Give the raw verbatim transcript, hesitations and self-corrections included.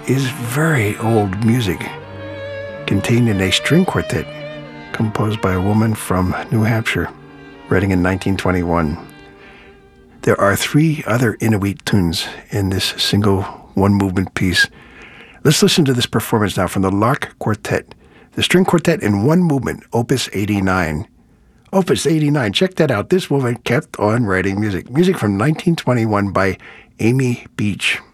is very old music contained in a string quartet composed by a woman from New Hampshire, writing in nineteen twenty-one. There are three other Inuit tunes in this single one-movement piece. Let's listen to this performance now from the Lark Quartet, the string quartet in one movement, Opus eighty-nine. Opus eighty-nine, check that out. This woman kept on writing music. Music from nineteen twenty-one by Amy Beach.